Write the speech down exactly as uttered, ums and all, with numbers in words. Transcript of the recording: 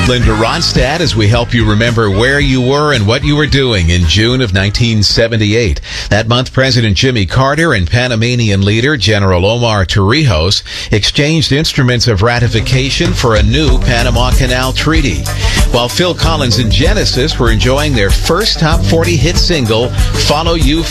Linda Ronstadt as we help you remember where you were and what you were doing in June of nineteen seventy-eight. That month, President Jimmy Carter and Panamanian leader General Omar Torrijos exchanged instruments of ratification for a new Panama Canal Treaty. While Phil Collins and Genesis were enjoying their first top forty hit single, Follow You